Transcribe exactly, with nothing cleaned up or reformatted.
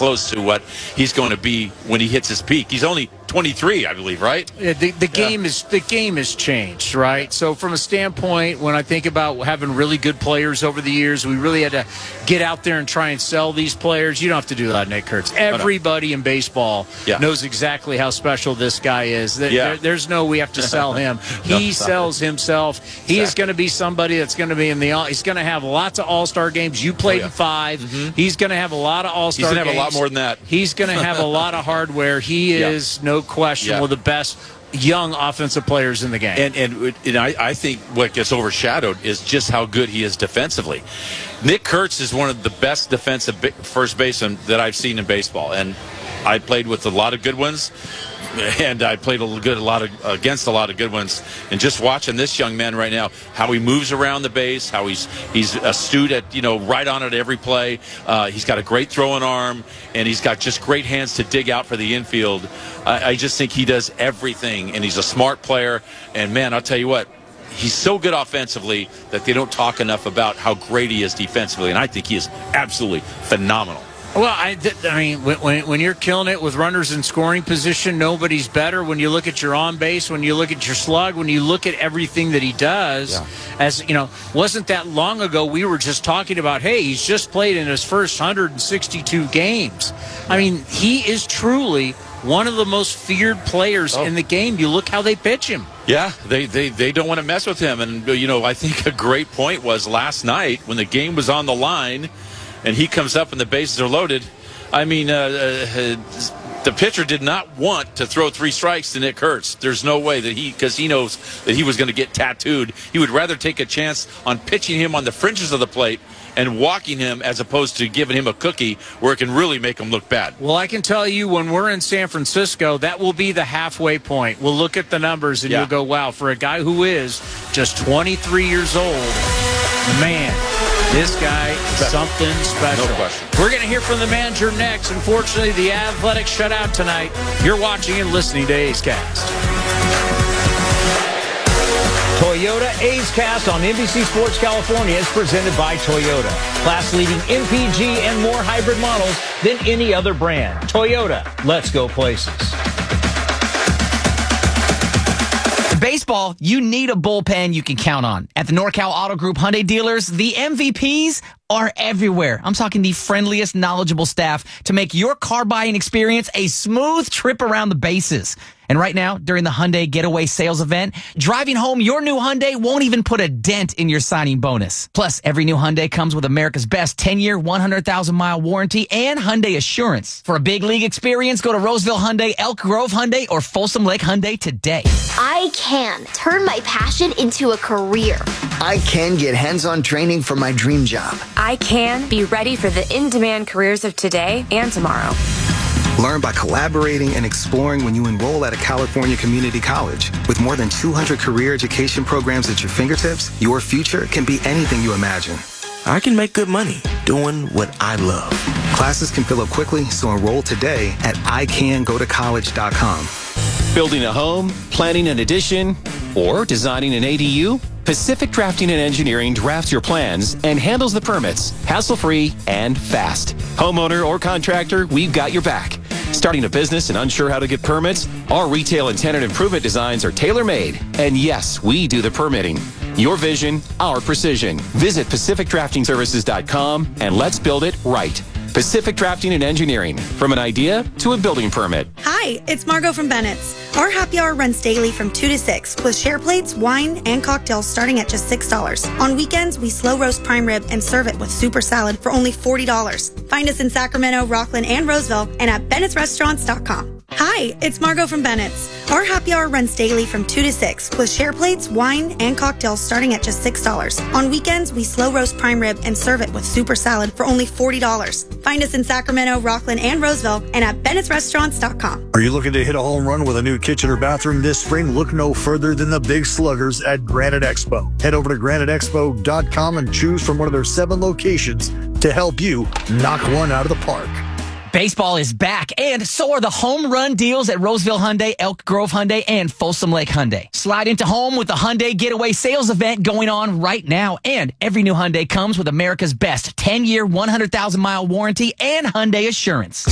close to what he's going to be when he hits his peak. He's only twenty-three, I believe, right? Yeah, the the Yeah. game is the game has changed, right? So from a standpoint, when I think about having really good players over the years, we really had to get out there and try and sell these players. You don't have to do that, Nick Kurtz. Everybody in baseball Yeah. knows exactly how special this guy is. There, Yeah. there- there's no we have to sell him. No, He stop sells himself. He is Exactly. going to be somebody that's going to be in the all. He's going to have lots of All-Star games. You played Oh, yeah. in five. He's going to have a lot of All-Star He's games. going to have a lot more than that. He's going to have a lot of hardware. He Yeah. is, no question, Yeah. one of the best young offensive players in the game. And and, and I, I think what gets overshadowed is just how good he is defensively. Nick Kurtz is one of the best defensive ba- first basemen that I've seen in baseball, and I played with a lot of good ones, and I played a good a lot of against a lot of good ones. And just watching this young man right now, how he moves around the base, how he's he's astute at, you know, right on it every play. Uh, he's got a great throwing arm, and he's got just great hands to dig out for the infield. I, I just think he does everything, and he's a smart player. And man, I'll tell you what, he's so good offensively that they don't talk enough about how great he is defensively, and I think he is absolutely phenomenal. Well, I, th- I mean, when, when when you're killing it with runners in scoring position, nobody's better. When you look at your on base, when you look at your slug, when you look at everything that he does, Yeah. as you know, wasn't that long ago we were just talking about, hey, he's just played in his first one hundred sixty-two games. I mean, he is truly one of the most feared players Oh. in the game. You look how they pitch him. Yeah, they, they, they don't want to mess with him. And, you know, I think a great point was last night when the game was on the line and he comes up and the bases are loaded. I mean, uh, uh, the pitcher did not want to throw three strikes to Nick Kurtz. There's no way that he, because he knows that he was going to get tattooed. He would rather take a chance on pitching him on the fringes of the plate and walking him as opposed to giving him a cookie where it can really make him look bad. Well, I can tell you when we're in San Francisco, that will be the halfway point. We'll look at the numbers and Yeah. you'll go, wow, for a guy who is just twenty-three years old, man, this guy is something special. No question. We're going to hear from the manager next. Unfortunately, the Athletics shut out tonight. You're watching and listening to A's Cast. Toyota A's Cast on N B C Sports California is presented by Toyota. Class-leading M P G and more hybrid models than any other brand. Toyota, let's go places. In baseball, you need a bullpen you can count on. At the NorCal Auto Group Hyundai dealers, the M V Ps are everywhere. I'm talking the friendliest, knowledgeable staff to make your car buying experience a smooth trip around the bases. And right now, during the Hyundai Getaway Sales Event, driving home your new Hyundai won't even put a dent in your signing bonus. Plus, every new Hyundai comes with America's best ten-year, one hundred thousand mile warranty and Hyundai Assurance. For a big league experience, go to Roseville Hyundai, Elk Grove Hyundai, or Folsom Lake Hyundai today. I can turn my passion into a career. I can get hands-on training for my dream job. I can be ready for the in-demand careers of today and tomorrow. Learn by collaborating and exploring when you enroll at a California community college. With more than two hundred career education programs at your fingertips, your future can be anything you imagine. I can make good money doing what I love. Classes can fill up quickly, so enroll today at I can go to college dot com. Building a home, planning an addition, or designing an A D U? Pacific Drafting and Engineering drafts your plans and handles the permits, hassle-free and fast. Homeowner or contractor, we've got your back. Starting a business and unsure how to get permits? Our retail and tenant improvement designs are tailor-made. And yes, we do the permitting. Your vision, our precision. Visit Pacific Drafting Services dot com and let's build it right. Pacific Drafting and Engineering. From an idea to a building permit. Hi, it's Margot from Bennett's. Our happy hour runs daily from two to six with share plates, wine, and cocktails starting at just six dollars. On weekends, we slow roast prime rib and serve it with super salad for only forty dollars. Find us in Sacramento, Rockland, and Roseville and at Bennett's Restaurants dot com. Hi, it's Margot from Bennett's. Our happy hour runs daily from two to six with share plates, wine, and cocktails starting at just six dollars. On weekends, we slow roast prime rib and serve it with super salad for only forty dollars. Find us in Sacramento, Rockland, and Roseville and at Bennett's Restaurants dot com. Are you looking to hit a home run with a new kitchen or bathroom this spring? Look no further than the Big Sluggers at Granite Expo. Head over to Granite Expo dot com and choose from one of their seven locations to help you knock one out of the park. Baseball is back, and so are the home run deals at Roseville Hyundai, Elk Grove Hyundai, and Folsom Lake Hyundai. Slide into home with the Hyundai Getaway Sales Event going on right now, and every new Hyundai comes with America's best ten-year, one hundred thousand mile warranty and Hyundai Assurance.